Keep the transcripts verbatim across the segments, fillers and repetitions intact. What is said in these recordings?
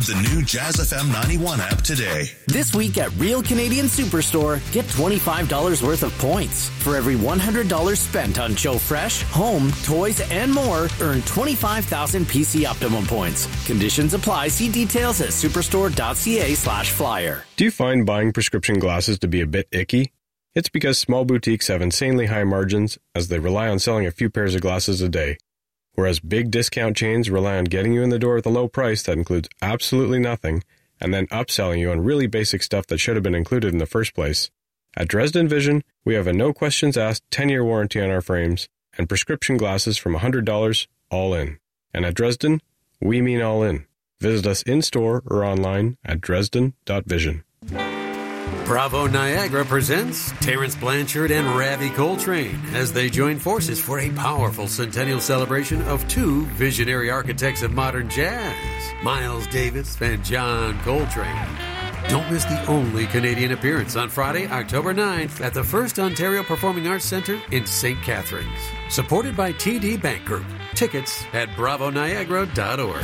The new Jazz F M ninety-one app today. This week at Real Canadian Superstore, get twenty-five dollars worth of points. For every one hundred dollars spent on Joe Fresh, home, toys, and more, earn twenty-five thousand P C Optimum points. Conditions apply. See details at superstore.ca slash flyer. Do you find buying prescription glasses to be a bit icky? It's because small boutiques have insanely high margins as they rely on selling a few pairs of glasses a day. Whereas big discount chains rely on getting you in the door with a low price that includes absolutely nothing, and then upselling you on really basic stuff that should have been included in the first place. At Dresden Vision, we have a no-questions-asked ten-year warranty on our frames, and prescription glasses from one hundred dollars, all in. And at Dresden, we mean all in. Visit us in-store or online at dresden dot vision. Bravo Niagara presents Terrence Blanchard and Ravi Coltrane as they join forces for a powerful centennial celebration of two visionary architects of modern jazz, Miles Davis and John Coltrane. Don't miss the only Canadian appearance on Friday, October ninth at the First Ontario Performing Arts Centre in Saint Catharines. Supported by T D Bank Group. Tickets at bravo niagara dot org.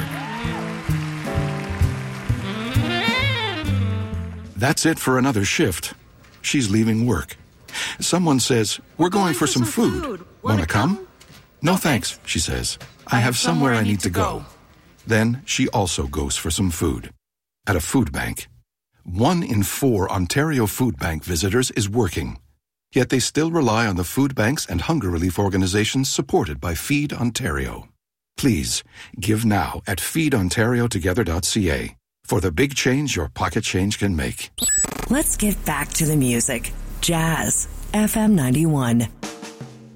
That's it for another shift. She's leaving work. Someone says, we're going for some food. Want to come? No thanks, she says. I have somewhere I need to go. Then she also goes for some food. At a food bank. One in four Ontario Food Bank visitors is working. Yet they still rely on the food banks and hunger relief organizations supported by Feed Ontario. Please, give now at feed ontario together dot c a. For the big change your pocket change can make. Let's get back to the music. Jazz F M ninety-one.